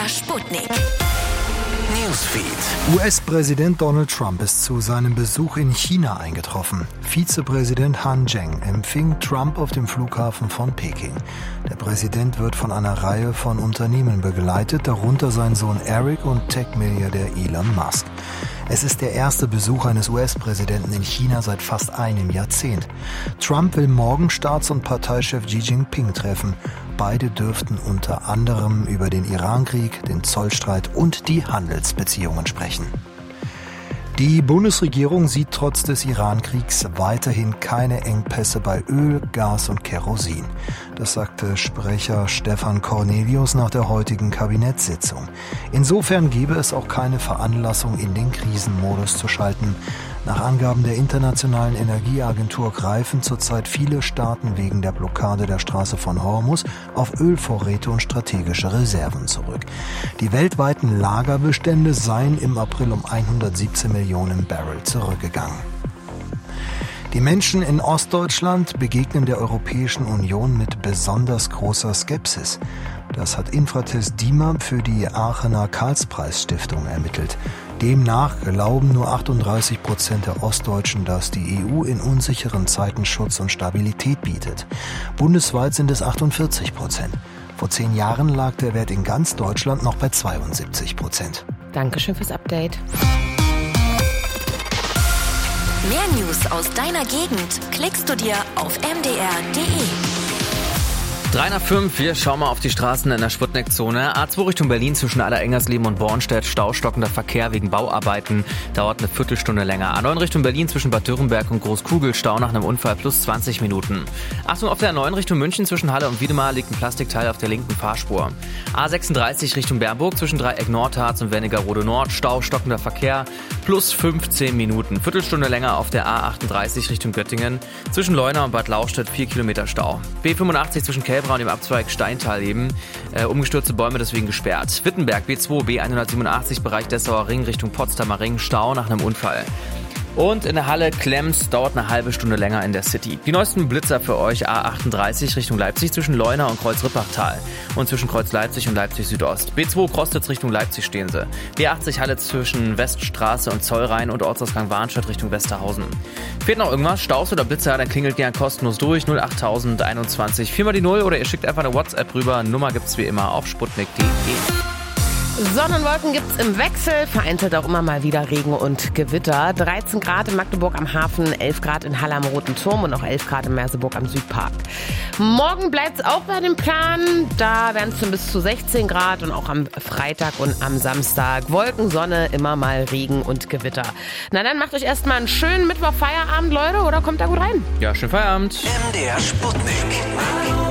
Sputnik Newsfeed. US-Präsident Donald Trump ist zu seinem Besuch in China eingetroffen. Vizepräsident Han Zheng empfing Trump auf dem Flughafen von Peking. Der Präsident wird von einer Reihe von Unternehmen begleitet, darunter sein Sohn Eric und Tech-Milliardär Elon Musk. Es ist der erste Besuch eines US-Präsidenten in China seit fast einem Jahrzehnt. Trump will morgen Staats- und Parteichef Xi Jinping treffen. Beide dürften unter anderem über den Irankrieg, den Zollstreit und die Handelsbeziehungen sprechen. Die Bundesregierung sieht trotz des Irankriegs weiterhin keine Engpässe bei Öl, Gas und Kerosin. Das sagte Sprecher Stefan Cornelius nach der heutigen Kabinettssitzung. Insofern gebe es auch keine Veranlassung, in den Krisenmodus zu schalten. Nach Angaben der Internationalen Energieagentur greifen zurzeit viele Staaten wegen der Blockade der Straße von Hormuz auf Ölvorräte und strategische Reserven zurück. Die weltweiten Lagerbestände seien im April um 117 Millionen Barrel zurückgegangen. Die Menschen in Ostdeutschland begegnen der Europäischen Union mit besonders großer Skepsis. Das hat Infratest DIMAP für die Aachener Karlspreis-Stiftung ermittelt. Demnach glauben nur 38% der Ostdeutschen, dass die EU in unsicheren Zeiten Schutz und Stabilität bietet. Bundesweit sind es 48%. Vor 10 Jahren lag der Wert in ganz Deutschland noch bei 72%. Dankeschön fürs Update. Mehr News aus deiner Gegend klickst du dir auf mdr.de. 3 nach 5, wir schauen mal auf die Straßen in der Sputnik-Zone. A2 Richtung Berlin zwischen Aller-Engersleben und Bornstedt, staustockender Verkehr wegen Bauarbeiten, dauert eine Viertelstunde länger. A9 Richtung Berlin zwischen Bad Dürrenberg und Großkugel, Stau nach einem Unfall plus 20 Minuten. Achtung, auf der A9 Richtung München zwischen Halle und Wiedemar liegt ein Plastikteil auf der linken Fahrspur. A36 Richtung Bernburg zwischen Dreieck Nordharz und Wernigerode Nord, staustockender Verkehr plus 15 Minuten. Viertelstunde länger auf der A38 Richtung Göttingen zwischen Leuna und Bad Lauchstädt 4 Kilometer Stau. B85 zwischen Kälber und dem Abzweig Steintal eben. Umgestürzte Bäume deswegen gesperrt. Wittenberg, B2, B187, Bereich Dessauer Ring Richtung Potsdamer Ring, Stau nach einem Unfall. Und in der Halle Klemms dauert eine halbe Stunde länger in der City. Die neuesten Blitzer für euch: A38 Richtung Leipzig zwischen Leuna und Kreuz-Rippachtal und zwischen Kreuz Leipzig und Leipzig Südost. B2 Krostitz Richtung Leipzig stehen sie. B80 Halle zwischen Weststraße und Zollrhein und Ortsausgang Warnstedt Richtung Westerhausen. Fehlt noch irgendwas? Staus oder Blitzer? Dann klingelt gern kostenlos durch 08021 4 mal die 0 oder ihr schickt einfach eine WhatsApp rüber. Nummer gibt's wie immer auf sputnik.de. Sonne und Wolken gibt's im Wechsel, vereinzelt auch immer mal wieder Regen und Gewitter. 13 Grad in Magdeburg am Hafen, 11 Grad in Halle am Roten Turm und auch 11 Grad in Merseburg am Südpark. Morgen bleibt's auch bei dem Plan, da werden es bis zu 16 Grad und auch am Freitag und am Samstag Wolken, Sonne, immer mal Regen und Gewitter. Na dann macht euch erstmal einen schönen Mittwoch-Feierabend, Leute, oder kommt da gut rein? Ja, schönen Feierabend. MDR Sputnik.